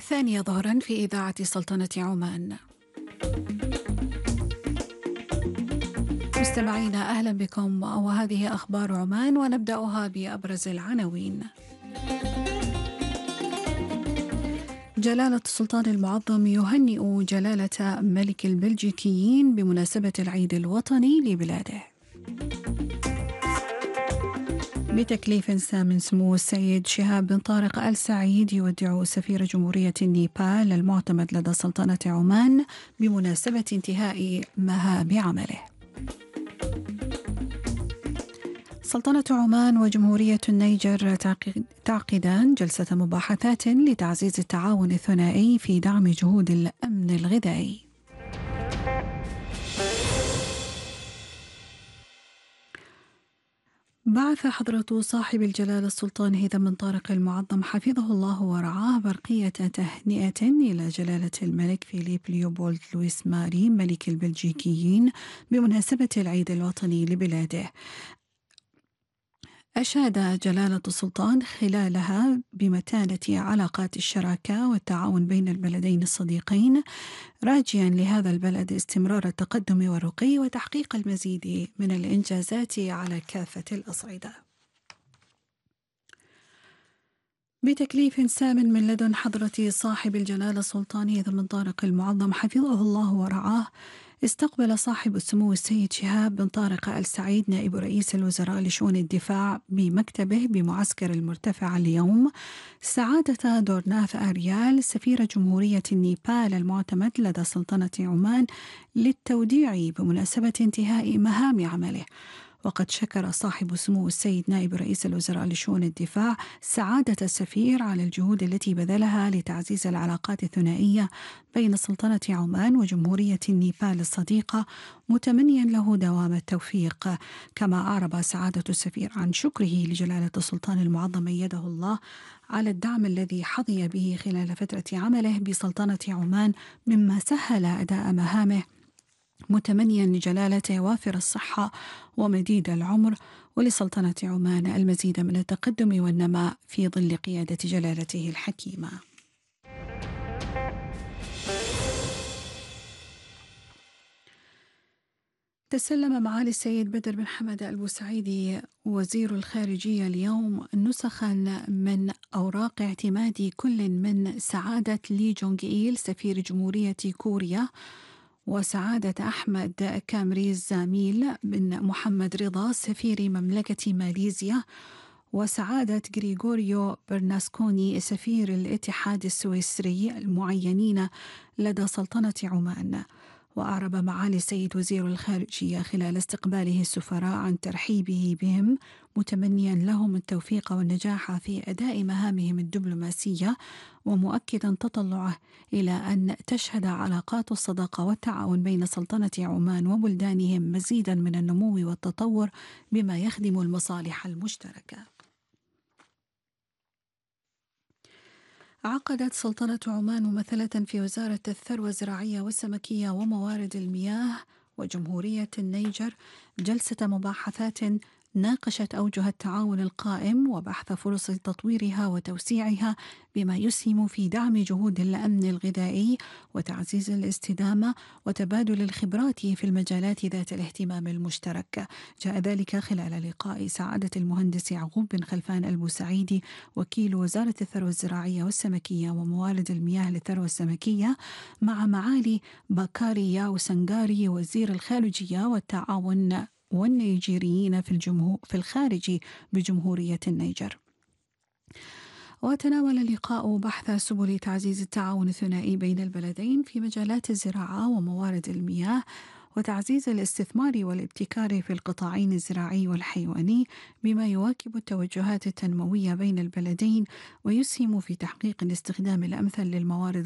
الثانية ظهرا في إذاعة سلطنة عمان. مستمعينا أهلا بكم، وهذه أخبار عمان ونبدأها بأبرز العناوين. جلالة السلطان المعظم يهنئ جلالة ملك البلجيكيين بمناسبة العيد الوطني لبلاده. بتكليف سام سمو السيد شهاب بن طارق آل سعيد يودع سفير جمهورية نيبال المعتمد لدى سلطنة عمان بمناسبة انتهاء مهام عمله. سلطنة عمان وجمهورية النيجر تعقدان جلسة مباحثات لتعزيز التعاون الثنائي في دعم جهود الأمن الغذائي. بعث حضرة صاحب الجلالة السلطان هيثم بن طارق المعظم حفظه الله ورعاه برقية تهنئة إلى جلالة الملك فيليب ليوبولد لويس ماري ملك البلجيكيين بمناسبة العيد الوطني لبلاده. أشاد جلالة السلطان خلالها بمتانة علاقات الشراكة والتعاون بين البلدين الصديقين، راجيا لهذا البلد استمرار التقدم والرقي وتحقيق المزيد من الإنجازات على كافة الأصعدة. بتكليف سام من لدن حضرة صاحب الجلالة السلطان هيثم بن طارق المعظم حفظه الله ورعاه، استقبل صاحب السمو السيد شهاب بن طارق آل سعيد نائب رئيس الوزراء لشؤون الدفاع بمكتبه بمعسكر المرتفع اليوم سعادة دورناف آريال سفير جمهورية نيبال المعتمد لدى سلطنة عمان للتوديع بمناسبة انتهاء مهام عمله. وقد شكر صاحب السمو السيد نائب رئيس الوزراء لشؤون الدفاع سعادة السفير على الجهود التي بذلها لتعزيز العلاقات الثنائية بين سلطنة عمان وجمهورية نيبال الصديقة، متمنيا له دوام التوفيق. كما أعرب سعادة السفير عن شكره لجلالة السلطان المعظم أيده الله على الدعم الذي حظي به خلال فترة عمله بسلطنة عمان مما سهل أداء مهامه، متمنيا لجلالته وافر الصحة ومديد العمر، ولسلطنة عمان المزيد من التقدم والنماء في ظل قيادة جلالته الحكيمة. تسلم معالي السيد بدر بن حمد البوسعيدي وزير الخارجية اليوم نسخا من أوراق اعتماد كل من سعادة لي جونغ إيل سفير جمهورية كوريا، وسعادة أحمد كامريز زاميل بن محمد رضا سفير مملكة ماليزيا، وسعادة غريغوريو برناسكوني سفير الاتحاد السويسري المعينين لدى سلطنة عمان. وأعرب معالي السيد وزير الخارجية خلال استقباله السفراء عن ترحيبه بهم، متمنيا لهم التوفيق والنجاح في أداء مهامهم الدبلوماسية، ومؤكدا تطلعه إلى أن تشهد علاقات الصداقة والتعاون بين سلطنة عمان وبلدانهم مزيدا من النمو والتطور بما يخدم المصالح المشتركة. عقدت سلطنة عمان ممثلة في وزارة الثروة الزراعية والسمكية وموارد المياه وجمهورية النيجر جلسة مباحثات ناقشت أوجه التعاون القائم وبحث فرص تطويرها وتوسيعها بما يسهم في دعم جهود الأمن الغذائي وتعزيز الاستدامة وتبادل الخبرات في المجالات ذات الاهتمام المشترك. جاء ذلك خلال لقاء سعادة المهندس يعقوب بن خلفان البوسعيدي وكيل وزارة الثروة الزراعية والسمكية وموارد المياه للثروة السمكية مع معالي باكاري ياو سنغاري وزير الخارجية والتعاون والنيجيريين في الخارج بجمهورية النيجر. وتناول اللقاء بحث سبل تعزيز التعاون الثنائي بين البلدين في مجالات الزراعة وموارد المياه وتعزيز الاستثمار والابتكار في القطاعين الزراعي والحيواني بما يواكب التوجهات التنموية بين البلدين ويسهم في تحقيق الاستخدام الأمثل للموارد